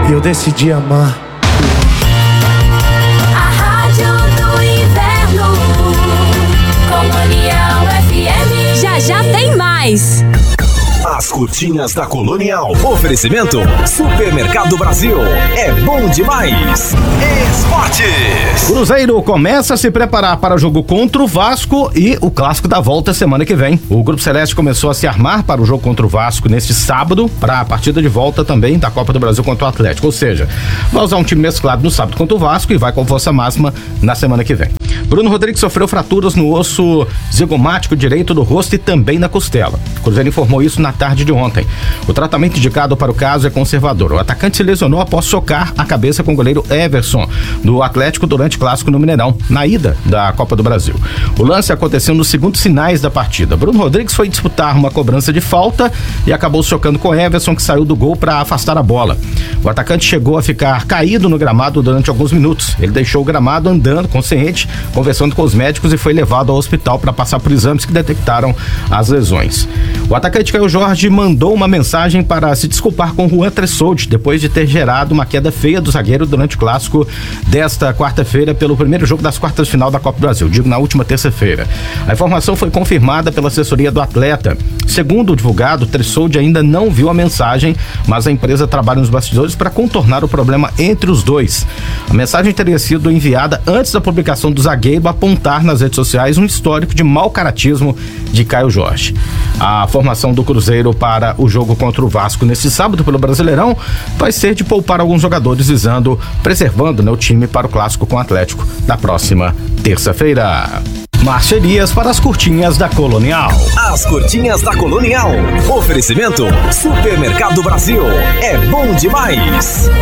e eu decidi amar. A rádio do inverno, Colonial FM. Já tem mais. As curtinhas da Colonial. Oferecimento Supermercado Brasil. É bom demais. Esportes. Cruzeiro começa a se preparar para o jogo contra o Vasco e o clássico da volta semana que vem. O Grupo Celeste começou a se armar para o jogo contra o Vasco neste sábado, para a partida de volta também da Copa do Brasil contra o Atlético. Ou seja, vai usar um time mesclado no sábado contra o Vasco e vai com força máxima na semana que vem. Bruno Rodrigues sofreu fraturas no osso zigomático direito do rosto e também na costela. O Cruzeiro informou isso na tarde de ontem. O tratamento indicado para o caso é conservador. O atacante se lesionou após chocar a cabeça com o goleiro Everson, do Atlético, durante o clássico no Mineirão, na ida da Copa do Brasil. O lance aconteceu nos segundos sinais da partida. Bruno Rodrigues foi disputar uma cobrança de falta e acabou chocando com Everson, que saiu do gol para afastar a bola. O atacante chegou a ficar caído no gramado durante alguns minutos. Ele deixou o gramado andando, consciente, conversando com os médicos e foi levado ao hospital para passar por exames que detectaram as lesões. O atacante Caio Jorge mandou uma mensagem para se desculpar com Juan Tressoldi depois de ter gerado uma queda feia do zagueiro durante o clássico desta quarta-feira pelo primeiro jogo das quartas de final da Copa do Brasil, digo na última terça-feira. A informação foi confirmada pela assessoria do atleta. Segundo o divulgado, Tressoldi ainda não viu a mensagem, mas a empresa trabalha nos bastidores para contornar o problema entre os dois. A mensagem teria sido enviada antes da publicação do zagueiro apontar nas redes sociais um histórico de mau caratismo de Caio Jorge. A formação do Cruzeiro para o jogo contra o Vasco neste sábado pelo Brasileirão vai ser de poupar alguns jogadores, preservando o time para o clássico com o Atlético na próxima terça-feira. Parcerias para as curtinhas da Colonial. As curtinhas da Colonial. Oferecimento Supermercado Brasil. É bom demais.